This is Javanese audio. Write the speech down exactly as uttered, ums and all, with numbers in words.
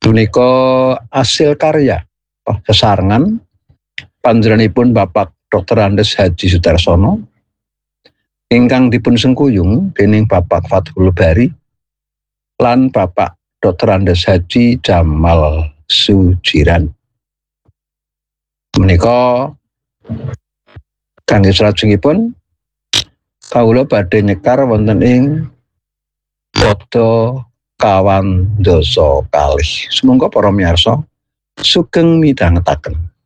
Menika asil karya sesarengan panjenenganipun Bapak Doktor Andes Haji Sudarsono ingkang dipun sengkuyung dening Bapak Fathul Bari lan Bapak Doktor Andes Haji Jamal Sujiran. Menika kangge salajengipun kawula badhe nyekar wonten ing Pada Kawan Dasa Kalih. Sumangga para miyarsa sugeng midhangetaken.